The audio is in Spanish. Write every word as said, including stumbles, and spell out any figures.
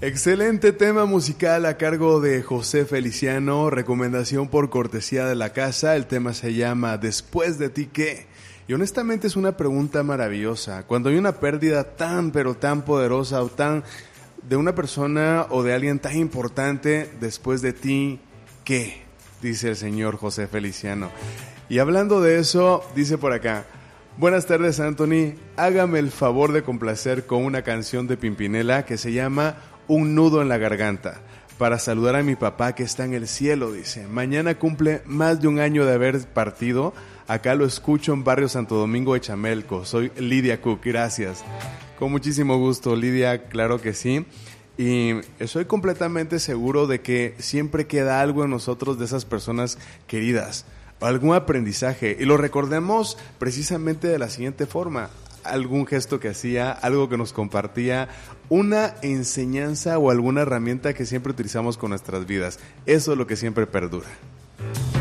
Excelente tema musical a cargo de José Feliciano, recomendación por cortesía de la casa. El tema se llama Después de ti, ¿qué? Y honestamente es una pregunta maravillosa. Cuando hay una pérdida tan pero tan poderosa o tan de una persona o de alguien tan importante, después de ti, ¿qué? Dice el señor José Feliciano. Y hablando de eso, dice por acá: buenas tardes, Anthony, hágame el favor de complacer con una canción de Pimpinela que se llama Un nudo en la garganta, para saludar a mi papá que está en el cielo. Dice, mañana cumple más de un año de haber partido. Acá lo escucho en Barrio Santo Domingo de Chamelco. Soy Lidia Cook, gracias. Con muchísimo gusto, Lidia, claro que sí. Y estoy completamente seguro de que siempre queda algo en nosotros de esas personas queridas, algún aprendizaje, y lo recordemos precisamente de la siguiente forma: algún gesto que hacía, algo que nos compartía, una enseñanza o alguna herramienta que siempre utilizamos con nuestras vidas. Eso es lo que siempre perdura.